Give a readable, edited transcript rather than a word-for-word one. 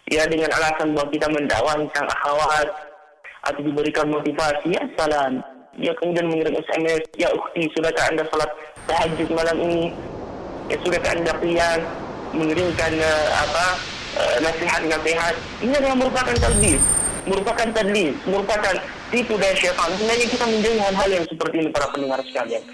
ya dengan alasan bahwa kita mendakwah tentang akhwat atau diberikan motivasi, ya salam. Ya kemudian mengirim SMS, ya ukhti, sudahkah Anda salat tahajud malam ini? Ya sudahkah Anda qiyam? Mengirimkan nasihat-nasihat. Ini adalah merupakan tadlis, merupakan tipu daya syaitan. Sebenarnya kita menjauhi hal-hal yang seperti ini para pendengar sekalian.